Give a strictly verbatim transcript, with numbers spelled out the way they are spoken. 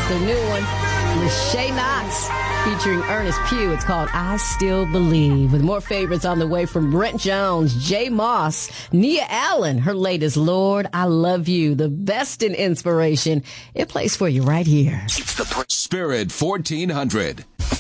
the new one. Lachey Knox featuring Ernest Pugh. It's called I Still Believe. With more favorites on the way from Brent Jones, Jay Moss, Nia Allen, her latest Lord, I Love You. The best in inspiration. It plays for you right here. Spirit fourteen hundred.